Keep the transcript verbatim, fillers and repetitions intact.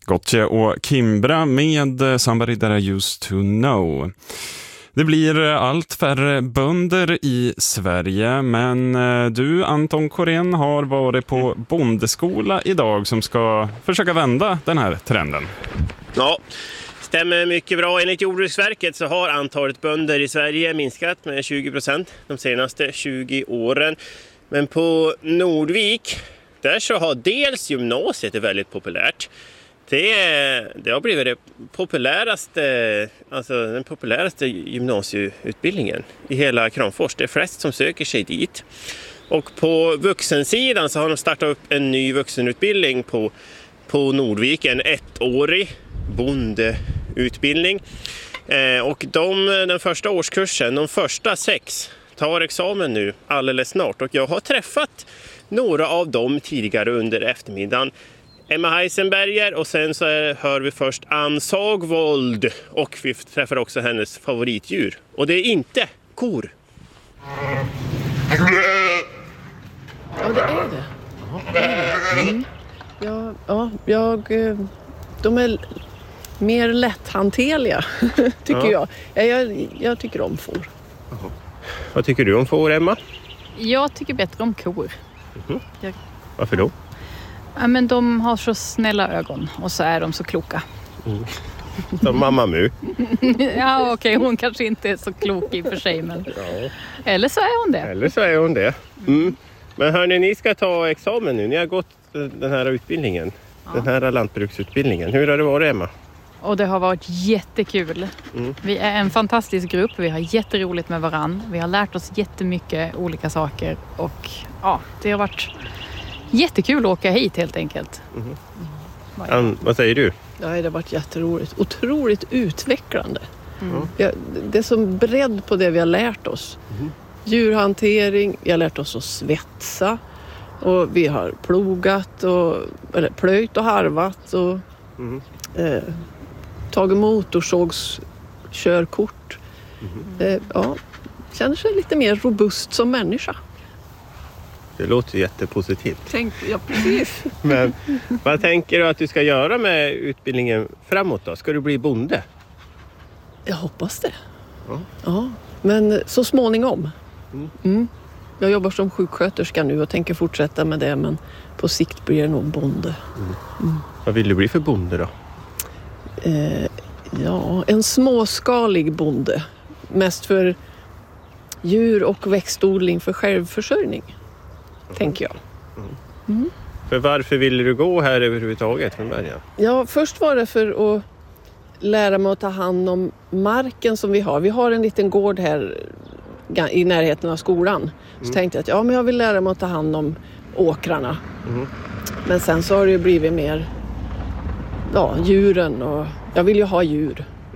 Gotye och Kimbra med Somebody That I Used To Know. Det blir allt färre bönder i Sverige, men du, Anton Korén, har varit på bondeskola idag som ska försöka vända den här trenden. Ja, stämmer mycket bra. Enligt Jordbruksverket så har antalet bönder i Sverige minskat med tjugo procent de senaste tjugo åren. Men på Nordvik, där så har dels gymnasiet är väldigt populärt. Det, det har blivit det populäraste, alltså den populäraste gymnasieutbildningen i hela Kramfors. Det är flest som söker sig dit. Och på vuxensidan så har de startat upp en ny vuxenutbildning på, på Nordvik, en ettårig bondeutbildning. Eh, och de, den första årskursen, de första sex, tar examen nu alldeles snart. Och jag har träffat några av dem tidigare under eftermiddagen. Emma Heisenberger, och sen så hör vi först Ann Sagvold, och vi träffar också hennes favoritdjur. Och det är inte kor. Ja, det är det. Mm. Ja, ja, jag, de är mer lätthanterliga, tycker ja. jag. jag. Jag tycker om får. Aha. Vad tycker du om får, Emma? Jag tycker bättre om kor. Mm. Jag... Varför då? Ja, men de har så snälla ögon och så är de så kloka. Mm. Som mamma Mu. Ja, okej, okay. Hon kanske inte är så klok i och för sig, men ja. Eller så är hon det. Eller så är hon det. Mm. Men hörni, ni ska ta examen nu. Ni har gått den här utbildningen. Ja. Den här lantbruksutbildningen. Hur har det varit, Emma? Och det har varit jättekul. Mm. Vi är en fantastisk grupp. Vi har jätteroligt med varann. Vi har lärt oss jättemycket olika saker. Och ja, det har varit jättekul att åka hit helt enkelt. Mm. Mm. Ann, vad säger du? Ja, det har varit jätteroligt. Otroligt utvecklande. Mm. Ja, det är som bredd på det vi har lärt oss. Mm. Djurhantering, vi har lärt oss att svetsa. Och vi har plogat och eller plöjt och harvat och mm. eh, tagit motorsågskörkort. Mm. Eh, ja, känner sig lite mer robust som människa. Det låter jättepositivt. Tänk, ja, precis. Men vad tänker du att du ska göra med utbildningen framåt då? Ska du bli bonde? Jag hoppas det. Ja. Ja, men så småningom. Mm. Mm. Jag jobbar som sjuksköterska nu och tänker fortsätta med det, men på sikt blir det nog bonde. Mm. Mm. Vad vill du bli för bonde då? Eh, ja, en småskalig bonde. Mest för djur- och växtodling för självförsörjning. Tänker jag. Mm. Mm. För varför ville du gå här överhuvudtaget från början? Ja, först var det för att lära mig att ta hand om marken som vi har. Vi har en liten gård här i närheten av skolan. Mm. Så tänkte jag att ja, men jag vill lära mig att ta hand om åkrarna. Mm. Men sen så har det ju blivit mer ja, djuren, och jag vill ju ha djur.